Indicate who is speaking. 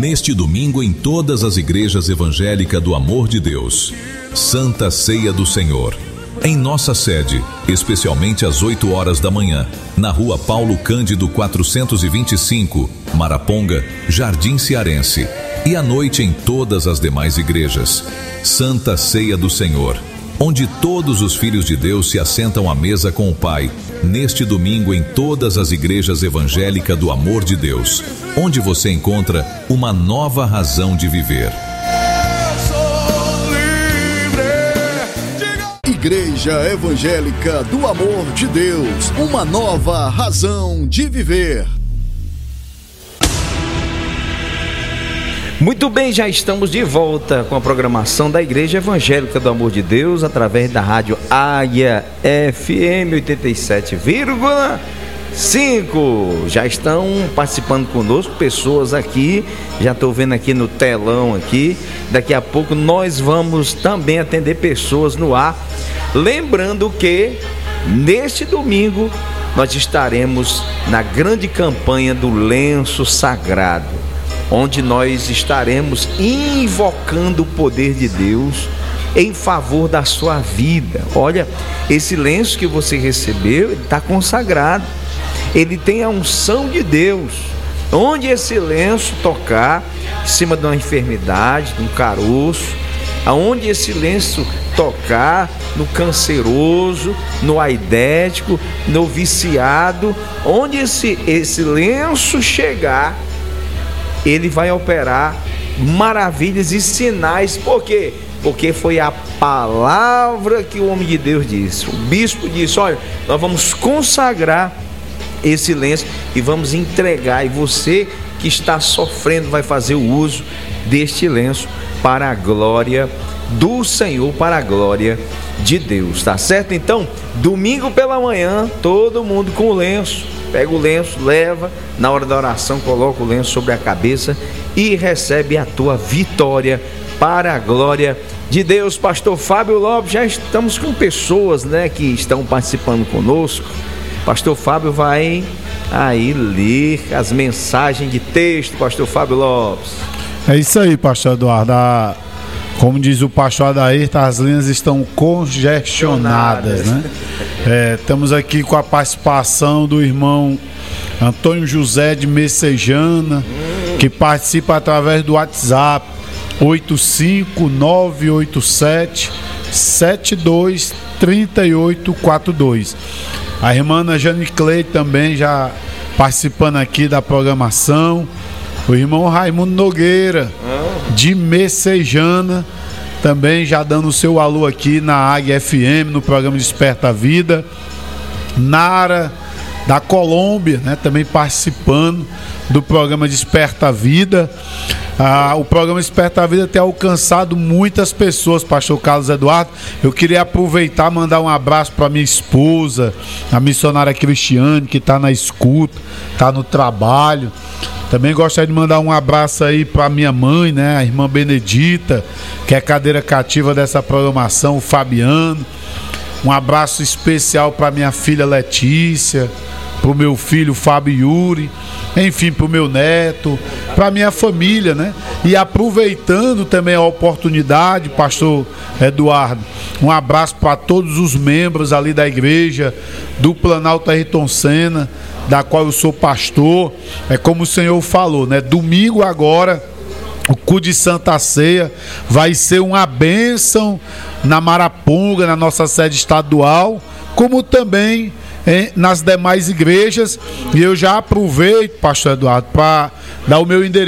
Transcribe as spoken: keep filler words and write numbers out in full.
Speaker 1: Neste domingo, em todas as igrejas evangélicas do Amor de Deus, Santa Ceia do Senhor. Em nossa sede, especialmente às oito horas da manhã, na rua Paulo Cândido quatrocentos e vinte e cinco, Maraponga, Jardim Cearense. E à noite em todas as demais igrejas, Santa Ceia do Senhor, onde todos os filhos de Deus se assentam à mesa com o Pai, neste domingo em todas as igrejas evangélicas do Amor de Deus, onde você encontra uma nova razão de viver.
Speaker 2: Igreja Evangélica do Amor de Deus, uma nova razão de viver.
Speaker 3: Muito bem, já estamos de volta com a programação da Igreja Evangélica do Amor de Deus, através da rádio Águia F M oitenta e sete vírgula cinco. Já estão participando conosco pessoas aqui, já estou vendo aqui no telão aqui. Daqui a pouco nós vamos também atender pessoas no ar. Lembrando que neste domingo nós estaremos na grande campanha do lenço sagrado, onde nós estaremos invocando o poder de Deus em favor da sua vida. Olha, esse lenço que você recebeu está consagrado, ele tem a unção de Deus. Onde esse lenço tocar, em cima de uma enfermidade, de um caroço, aonde esse lenço tocar, no canceroso, no aidético, no viciado, onde esse, esse lenço chegar, ele vai operar maravilhas e sinais. Por quê? Porque foi a palavra que o homem de Deus disse. O bispo disse: olha, nós vamos consagrar esse lenço e vamos entregar, e você que está sofrendo vai fazer o uso deste lenço para a glória do Senhor, para a glória de Deus, tá certo? Então, domingo pela manhã, todo mundo com o lenço, pega o lenço, leva, na hora da oração coloca o lenço sobre a cabeça e recebe a tua vitória para a glória de Deus. Pastor Fábio Lopes, já estamos com pessoas, né, que estão participando conosco. Pastor Fábio vai aí ler as mensagens de texto. Pastor Fábio Lopes.
Speaker 4: É isso aí, pastor Eduardo. A, como diz o pastor Adair, as linhas estão congestionadas, né? É, estamos aqui com a participação do irmão Antônio José de Messejana, que participa através do WhatsApp oito cinco nove oito sete sete dois três oito quatro dois. A irmã Jane Clay também já participando aqui da programação. O irmão Raimundo Nogueira de Messejana também já dando o seu alô aqui na Águia F M, no programa Desperta a Vida. Nara da Colômbia, né, também participando do programa Desperta a Vida. Ah, o programa Desperta a Vida tem alcançado muitas pessoas, pastor Carlos Eduardo. Eu queria aproveitar e mandar um abraço para minha esposa, a missionária Cristiane, que está na escuta, está no trabalho. Também gostaria de mandar um abraço aí para minha mãe, né, a irmã Benedita, que é cadeira cativa dessa programação, o Fabiano. Um abraço especial para minha filha Letícia, para o meu filho Fábio Yuri, enfim, para o meu neto, para minha família, né? E aproveitando também a oportunidade, pastor Eduardo, um abraço para todos os membros ali da igreja do Planalto Ayrton Senna, da qual eu sou pastor. É como o Senhor falou, né? Domingo agora, o culto de Santa Ceia vai ser uma bênção na Maraponga, na nossa sede estadual, como também Em, nas demais igrejas. E eu já aproveito, pastor Eduardo, para dar o meu endereço